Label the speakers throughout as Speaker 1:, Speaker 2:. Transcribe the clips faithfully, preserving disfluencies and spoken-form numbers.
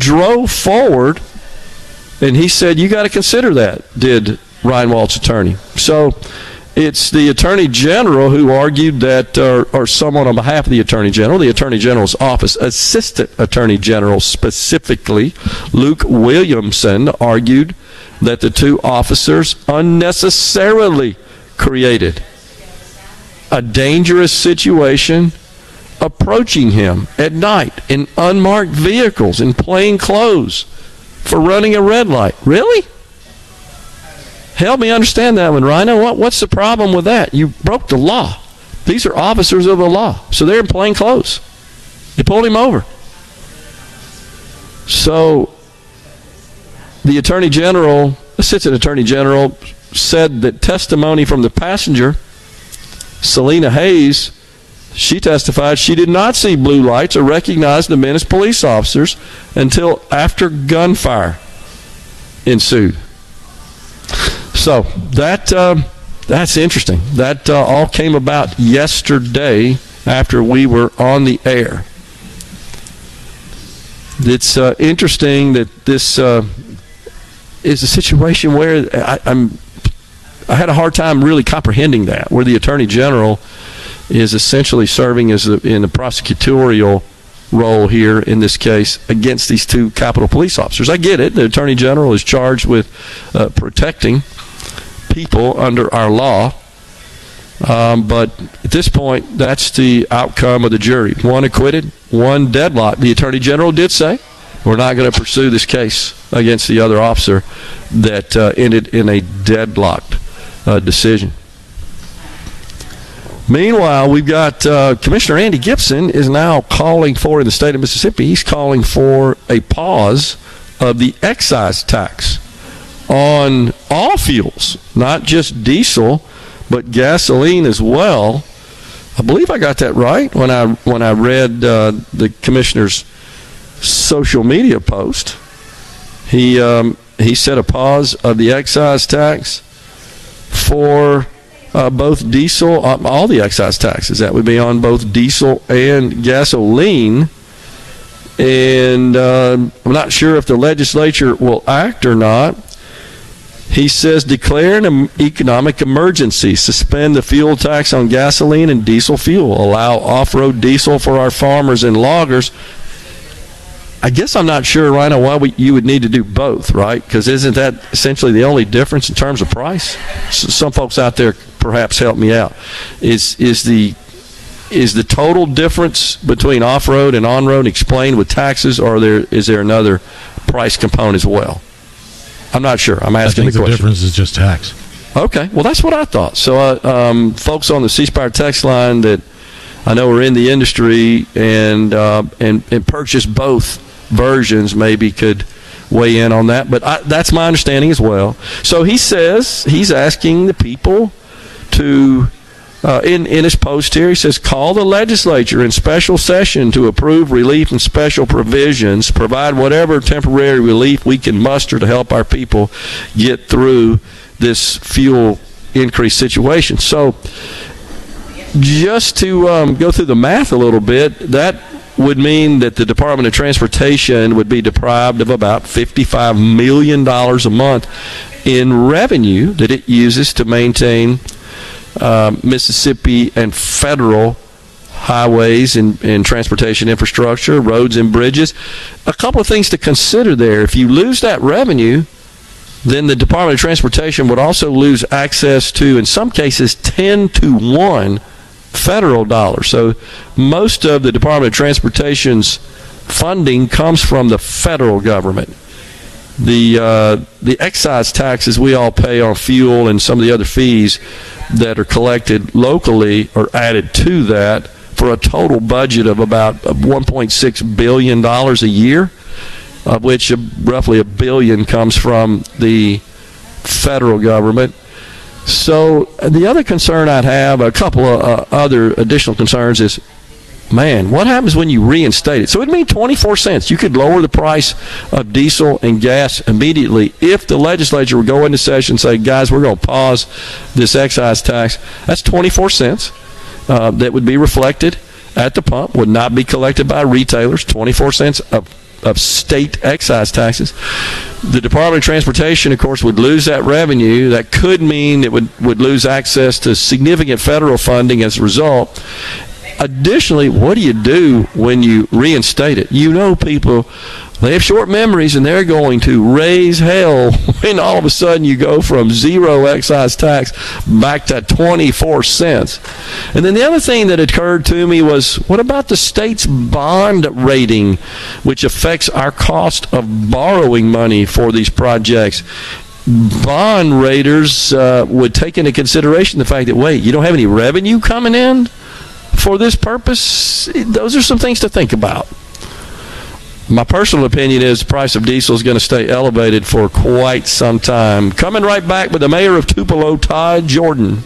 Speaker 1: drove forward, and he said, you got to consider that, did Ryan Walt's attorney. So it's the Attorney General who argued that, or, or someone on behalf of the Attorney General, the Attorney General's office, Assistant Attorney General specifically, Luke Williamson, argued that the two officers unnecessarily created a dangerous situation approaching him at night in unmarked vehicles, in plain clothes, for running a red light. Really? Help me understand that one, Rhino. What, what's the problem with that? You broke the law. These are officers of the law, so they're in plain clothes. They pulled him over. So the Attorney General, Assistant Attorney General, said that testimony from the passenger, Selena Hayes, she testified she did not see blue lights or recognize the men as police officers until after gunfire ensued. So that uh, that's interesting. That uh, all came about yesterday after we were on the air. It's uh, interesting that this uh, is a situation where I, I'm. I had a hard time really comprehending that, where the Attorney General is essentially serving as a, in a prosecutorial role here in this case against these two Capitol Police officers. I get it. The Attorney General is charged with uh, protecting people under our law. Um, but at this point, that's the outcome of the jury. One acquitted, one deadlocked. The Attorney General did say, we're not going to pursue this case against the other officer that uh, ended in a deadlocked uh, decision. Meanwhile, we've got uh, Commissioner Andy Gipson is now calling for, in the state of Mississippi, he's calling for a pause of the excise tax on all fuels, not just diesel, but gasoline as well. I believe I got that right when I when I read uh, the commissioner's social media post. He um, he set a pause of the excise tax for uh, both diesel, uh, all the excise taxes. That would be on both diesel and gasoline. And uh, I'm not sure if the legislature will act or not. He says declare an economic emergency, suspend the fuel tax on gasoline and diesel fuel, allow off-road diesel for our farmers and loggers. I guess I'm not sure, Rhino, why we, you would need to do both, right? Because isn't that essentially the only difference in terms of price? So some folks out there perhaps help me out. Is is the is the total difference between off-road and on-road explained with taxes, or there is there another price component as well? I'm not sure. I'm asking
Speaker 2: I think
Speaker 1: the question.
Speaker 2: The difference is just tax.
Speaker 1: Okay. Well, that's what I thought. So, uh, um, folks on the C Spire text line that I know are in the industry and uh, and and purchase both versions maybe could weigh in on that. But I, that's my understanding as well. So he says he's asking the people to, uh, in, in his post here, he says, call the legislature in special session to approve relief and special provisions, provide whatever temporary relief we can muster to help our people get through this fuel increase situation. So just to um, go through the math a little bit, that would mean that the Department of Transportation would be deprived of about fifty-five million dollars a month in revenue that it uses to maintain uh, Mississippi and federal highways and, and transportation infrastructure, roads and bridges. A couple of things to consider there. If you lose that revenue, then the Department of Transportation would also lose access to, in some cases, ten to one federal dollars. So most of the Department of Transportation's funding comes from the federal government. The uh, the excise taxes we all pay on fuel and some of the other fees that are collected locally are added to that for a total budget of about one point six billion dollars a year, of which roughly a billion comes from the federal government. So the other concern I'd have, a couple of uh, other additional concerns is, man, what happens when you reinstate it? So it'd mean twenty-four cents. You could lower the price of diesel and gas immediately if the legislature would go into session and say, guys, we're going to pause this excise tax. That's twenty-four cents uh, that would be reflected at the pump, would not be collected by retailers, twenty-four cents of of state excise taxes. The Department of Transportation, of course, would lose that revenue. That could mean it would, would lose access to significant federal funding as a result. Additionally, what do you do when you reinstate it? You know, people, they have short memories, and they're going to raise hell when all of a sudden you go from zero excise tax back to twenty-four cents. And then the other thing that occurred to me was, what about the state's bond rating, which affects our cost of borrowing money for these projects? Bond raters uh, would take into consideration the fact that, wait, you don't have any revenue coming in for this purpose? Those are some things to think about. My personal opinion is the price of diesel is going to stay elevated for quite some time. Coming right back with the mayor of Tupelo, Todd Jordan.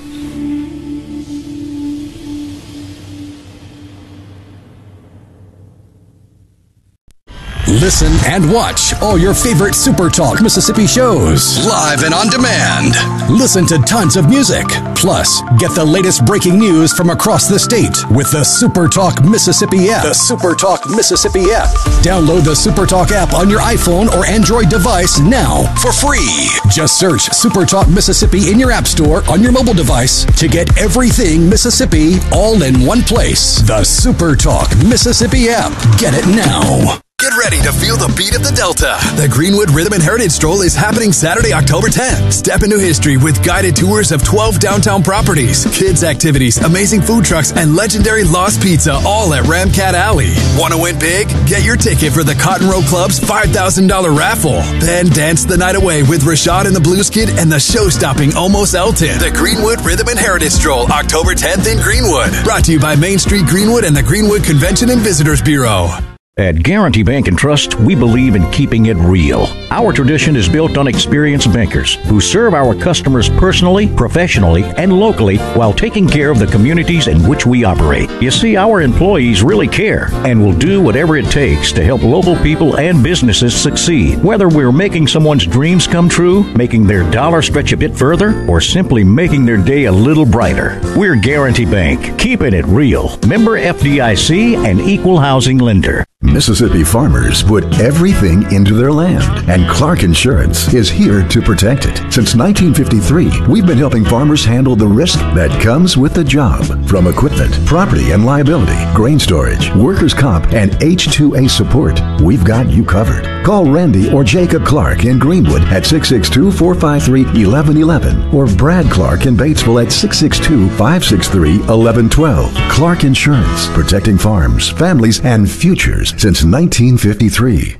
Speaker 2: Listen and watch all your favorite Super Talk Mississippi shows live and on demand. Listen to tons of music. Plus, get the latest breaking news from across the state with the Super Talk Mississippi app. The Super Talk Mississippi app. Download the Super Talk app on your iPhone or Android device now for free. Just search Super Talk Mississippi in your app store on your mobile device to get everything Mississippi all in one place. The Super Talk Mississippi app. Get it now.
Speaker 3: Get ready to feel the beat of the Delta. The Greenwood Rhythm and Heritage Stroll is happening Saturday, October tenth. Step into history with guided tours of twelve downtown properties, kids activities, amazing food trucks, and legendary Lost Pizza, all at Ramcat Alley. Want to win big? Get your ticket for the Cotton Row Club's five thousand dollars raffle. Then dance the night away with Rashad and the Blues Kid and the show-stopping Almost Elton. The Greenwood Rhythm and Heritage Stroll, October tenth in Greenwood. Brought to you by Main Street Greenwood and the Greenwood Convention and Visitors Bureau.
Speaker 4: At Guarantee Bank and Trust, we believe in keeping it real. Our tradition is built on experienced bankers who serve our customers personally, professionally, and locally while taking care of the communities in which we operate. You see, our employees really care and will do whatever it takes to help local people and businesses succeed. Whether we're making someone's dreams come true, making their dollar stretch a bit further, or simply making their day a little brighter. We're Guarantee Bank, keeping it real. Member F D I C and equal housing lender.
Speaker 5: Mississippi farmers put everything into their land, and Clark Insurance is here to protect it. Since nineteen fifty-three, we've been helping farmers handle the risk that comes with the job. From equipment, property and liability, grain storage, workers' comp, and H two A support, we've got you covered. Call Randy or Jacob Clark in Greenwood at six six two, four five three, one one one one or Brad Clark in Batesville at six six two, five six three, one one one two. Clark Insurance, protecting farms, families, and futures since nineteen fifty-three.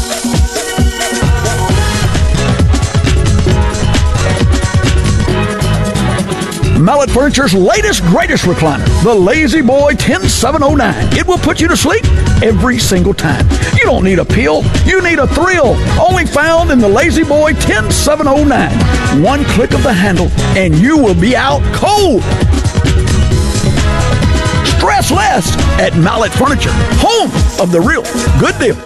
Speaker 6: Mallet Furniture's latest, greatest recliner, the Lazy Boy ten seven oh nine. It will put you to sleep every single time. You don't need a pill, you need a thrill. Only found in the Lazy Boy ten seven oh nine. One click of the handle and you will be out cold. Stress less at Mallet Furniture, home of the real good deal.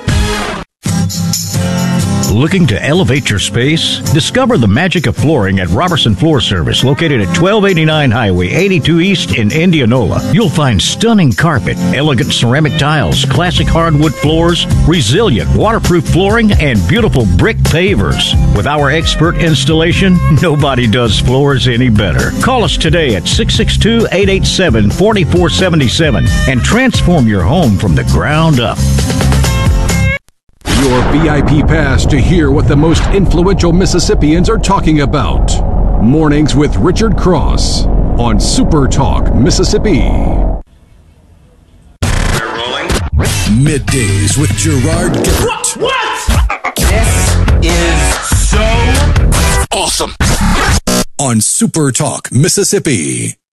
Speaker 4: Looking to elevate your space? Discover the magic of flooring at Robertson Floor Service, located at twelve eighty-nine Highway eighty-two East in Indianola. You'll find stunning carpet, elegant ceramic tiles, classic hardwood floors, resilient waterproof flooring, and beautiful brick pavers. With our expert installation, nobody does floors any better. Call us today at six six two, eight eight seven, four four seven seven and transform your home from the ground up.
Speaker 7: Your V I P pass to hear what the most influential Mississippians are talking about. Mornings with Richard Cross on Super Talk Mississippi.
Speaker 3: We're rolling.
Speaker 2: Middays with Gerard Gibbert.
Speaker 3: What? what? This is so awesome.
Speaker 2: On Super Talk Mississippi.